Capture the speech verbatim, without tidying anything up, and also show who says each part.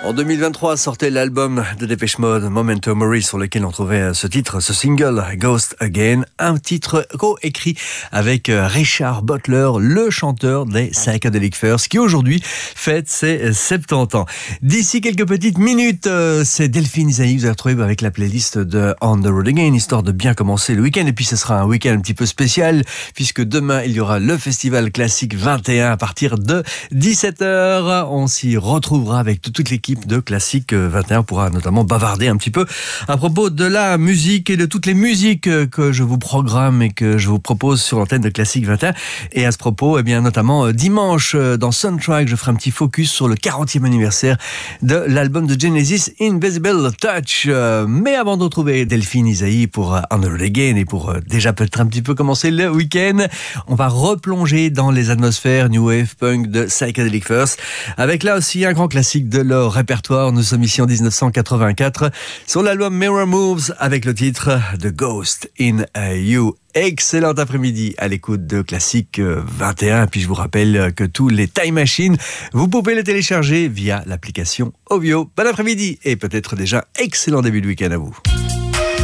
Speaker 1: En deux mille vingt-trois sortait l'album de Depeche Mode, Memento Mori, sur lequel on trouvait ce titre, ce single, Ghost Again, un titre co-écrit avec Richard Butler, le chanteur des Psychedelic Furs, qui aujourd'hui fête ses soixante-dix ans. D'ici quelques petites minutes, c'est Delphine Isaïe, vous allez retrouver avec la playlist de On the Road Again, histoire de bien commencer le week-end. Et puis ce sera un week-end un petit peu spécial, puisque demain il y aura le Festival Classique vingt et un à partir de dix-sept heures. On s'y retrouvera avec toute l'équipe de Classique vingt et un. On pourra notamment bavarder un petit peu à propos de la musique et de toutes les musiques que je vous programme et que je vous propose sur l'antenne de Classique vingt et un. Et à ce propos, eh bien, notamment dimanche dans Soundtrack, je ferai un petit focus sur le quarantième anniversaire de l'album de Genesis, Invisible Touch. Mais avant de retrouver Delphine Isaïe pour On the Road Again et pour déjà peut-être un petit peu commencer le week-end, on va replonger dans les atmosphères New Wave Punk de Psychedelic Furs avec là aussi un grand classique de leur répertoire. Nous sommes ici en dix-neuf cent quatre-vingt-quatre sur l'album Mirror Moves avec le titre The Ghost in You. Excellent après-midi à l'écoute de Classique vingt et un. Et puis je vous rappelle que tous les Time Machines, vous pouvez les télécharger via l'application Ovio. Bon après-midi et peut-être déjà excellent début de week-end à vous.